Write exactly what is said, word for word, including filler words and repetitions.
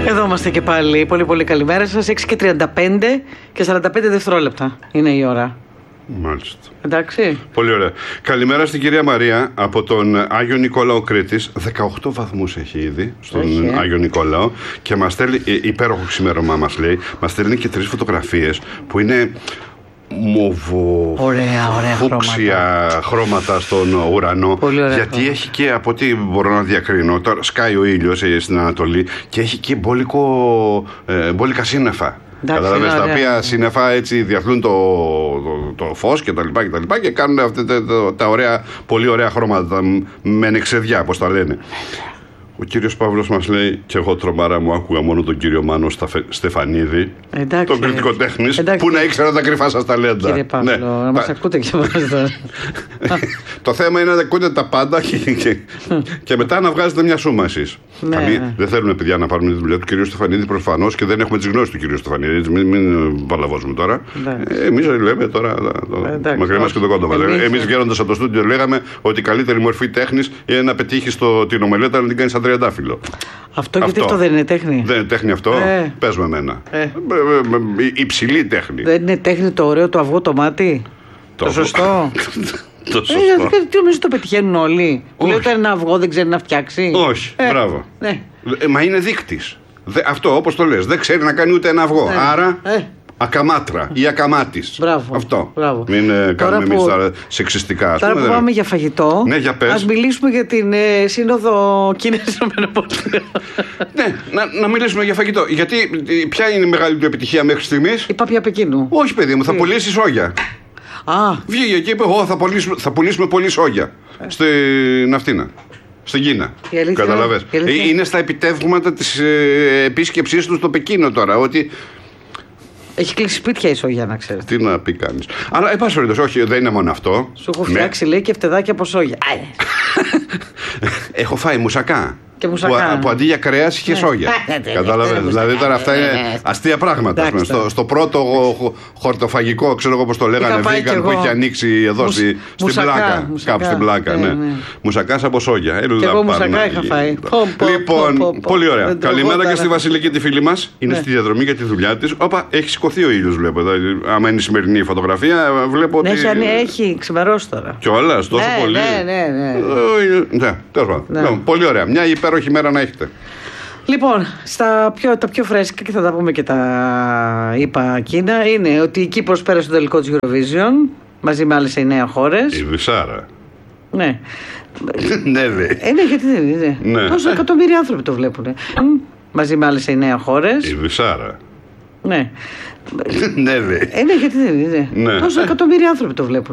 Εδώ είμαστε και πάλι. Πολύ πολύ καλημέρα σας. έξι και τριάντα πέντε και σαράντα πέντε δευτερόλεπτα είναι η ώρα. Μάλιστα. Εντάξει. Πολύ ωραία. Καλημέρα στην κυρία Μαρία από τον Άγιο Νικόλαο Κρήτης. δεκαοκτώ βαθμούς έχει ήδη στον έχει. Άγιο Νικόλαο. Και μας στέλνει, υπέροχο ξημέρωμα μας λέει, μας στέλνει και τρεις φωτογραφίες που είναι μοβο, ωραία, ωραία φούξια χρώματα. χρώματα στον ουρανό. Πολύ ωραία γιατί χρώματα. έχει και, από ό,τι μπορώ να διακρίνω, τώρα σκάει ο ήλιος στην Ανατολή και έχει και μπόλικο, ε, μπόλικα σύννεφα. Κατάλαβες, τα οποία σύννεφα έτσι διαθλούν το, το, το φως και τα λοιπά και τα λοιπά και κάνουν αυτά τα, τα, τα ωραία, πολύ ωραία χρώματα με ενεξεδιά, όπως τα λένε. Ο κύριος Παύλος μας λέει, και εγώ τρομάρα μου άκουγα μόνο τον κύριο Μάνο Σταφε, Στεφανίδη, εντάξει, τον κριτικό τέχνης, εντάξει, που να ήξερα τα κρυφά σας ταλέντα. Κύριε Παύλο, ναι, να μας ακούτε και εμάς τώρα. Το θέμα είναι να ακούτε τα πάντα και, και, και μετά να βγάζετε μια σούμα εσείς. Ναι, Καμία, ναι. Δεν θέλουν παιδιά να πάρουν τη δουλειά του κυρίου Στεφανίδη προφανώς και δεν έχουμε τις γνώσεις του κυρίου Στεφανίδη. Μην, μην παλαβώσουμε τώρα. Ε, εμείς λέμε τώρα. Το μακριά μας και το κόντο μας. Εμείς βγαίνοντας από το στούντιο λέγαμε ότι η καλύτερη μορφή τέχνης είναι να πετύχεις την ομελέτα να την κάνεις σαν τριαντάφυλλο. Αυτό γιατί αυτό δεν είναι τέχνη. Δεν είναι τέχνη αυτό. Ε. Πες με εμένα. Ε. Υψηλή τέχνη. Δεν είναι τέχνη το ωραίο το αυγό το μάτι. Το, το σωστό. Το σωστό. Ε, τι νομίζω το πετυχαίνουν όλοι. Που λέει ότι ένα αυγό δεν ξέρει να φτιάξει. Όχι. Ε, μπράβο. Ναι. Ε, μα είναι δείκτης. Αυτό όπως το λες. Δεν ξέρει να κάνει ούτε ένα αυγό. Ε. Άρα. Ε. Ακαμάτρα ή ακαμάτης. Μπράβο. Αυτό. Μπράβο. Μην ε, κάνουμε εμείς τα σεξιστικά. Τώρα πούμε, που πάμε για φαγητό, ναι, για πες. ας μιλήσουμε για την ε, σύνοδο Κίνας Ηνωμένων. Ναι, να, να μιλήσουμε για φαγητό. Γιατί ποια είναι η μεγάλη του επιτυχία μέχρι στιγμής? Η Πάπια Πεκίνου. Όχι, παιδί μου, θα πουλήσει σόγια. Α. Βγήκε και είπε: εγώ θα πουλήσουμε, θα πουλήσουμε πολύ σόγια ε. στην Αυτίνα. Στην Κίνα. Καταλαβες. Είναι στα επιτεύγματα της ε, επίσκεψής του στο Πεκίνο τώρα. Ότι έχει κλείσει σπίτια η σόγια, να ξέρετε. Τι να πει κανείς. Αλλά, εν πάση περιπτώσει, όχι, δεν είναι μόνο αυτό. Σου έχω φτιάξει, ναι, λέει, και φτεδάκια από σόγια. Έχω φάει μουσακά. Και μουσακά. Που, που αντί για κρέας είχε σόγια. Κατάλαβες. Δηλαδή τώρα αυτά είναι αστεία πράγματα. Στο, στο πρώτο χορτοφαγικό, ξέρω εγώ πώς το λέγανε, vegan που είχε ανοίξει εδώ στην πλάκα. Κάπου στην πλάκα. Μουσακάς από σόγια. Και εγώ μουσακά είχα φάει. Λοιπόν, πολύ ωραία. Καλημέρα και στη Βασιλική τη φίλη μας. Είναι στη διαδρομή για τη δουλειά της. Όπα, έχει σηκωθεί ο ήλιος, βλέπω. Άμα είναι η σημερινή φωτογραφία, βλέπω ότι. Έχει ξημερώσει τώρα. Κιόλας, τόσο πολύ. Ναι, ναι, ναι. Τέλος πάντων. Πολύ ωραία. Μια υπέροχη μέρα να έχετε. Λοιπόν, στα πιο, τα πιο φρέσκα, και θα τα πούμε και τα είπα Κίνα, είναι ότι η Κύπρος πέρασε στο τελικό της Eurovision μαζί με άλλες εννέα χώρες. Η Βυσάρα. Ναι. Ναι, δε. Ε, ναι, γιατί δεν είναι. Ναι. Τόσα εκατομμύρια άνθρωποι το βλέπουν. Μαζί με άλλες εννέα χώρες. Η Βυσάρα. Ναι. Ναι, δε. Ε, ναι, γιατί δεν είναι. Τόσα εκατομμύρια άνθρωποι το βλέπουν.